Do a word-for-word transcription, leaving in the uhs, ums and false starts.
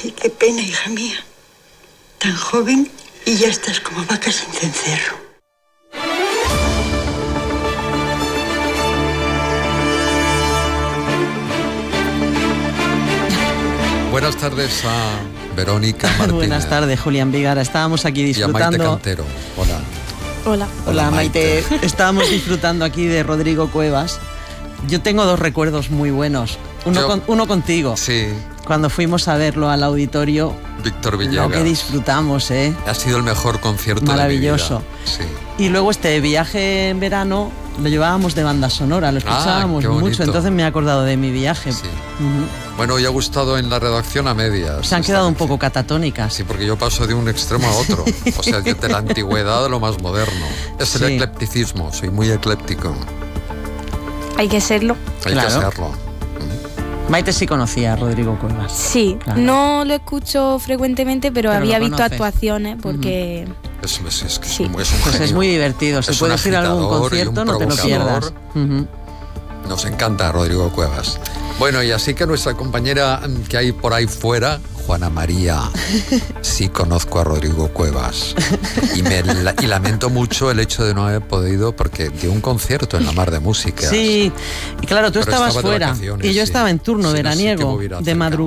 Ay, qué pena, hija mía. Tan joven y ya estás como vaca sin cencerro. Buenas tardes a Verónica Martínez. Buenas tardes, Julián Vigara. Estábamos aquí disfrutando. Y a Maite Cantero. Hola. Hola. Hola, Maite. Maite. Estábamos disfrutando aquí de Rodrigo Cuevas. Yo tengo dos recuerdos muy buenos. Uno, Yo, con, uno contigo. Sí. Cuando fuimos a verlo al auditorio. Víctor Villegas. Lo que disfrutamos, ¿eh? Ha sido el mejor concierto Maravilloso. de mi vida. Sí. Y luego este viaje en verano lo llevábamos de banda sonora, lo escuchábamos ah, mucho, entonces me he acordado de mi viaje. Sí. Uh-huh. Bueno, hoy ha gustado en la redacción a medias. Se han quedado un poco catatónicas. Sí, porque yo paso de un extremo a otro. O sea, de la antigüedad a lo más moderno. Es sí. el eclecticismo, soy muy ecléptico. Hay que serlo. Hay claro. que serlo. Maite sí conocía a Rodrigo Cuevas. Sí, claro. No lo escucho frecuentemente, pero, pero había visto actuaciones porque... Uh-huh. Es, es, es, sí. es, un, es un pues genio. es muy divertido. Si es puedes ir a algún concierto, no te lo pierdas. Uh-huh. Nos encanta Rodrigo Cuevas. Bueno, y así que nuestra compañera que hay por ahí fuera, Juana María, sí conozco a Rodrigo Cuevas. Y, me, y lamento mucho el hecho de no haber podido, porque dio un concierto en la Mar de Música. Sí, y claro, tú Pero estabas estaba fuera y yo sí. estaba en turno sí, veraniego, no sé de madrugada.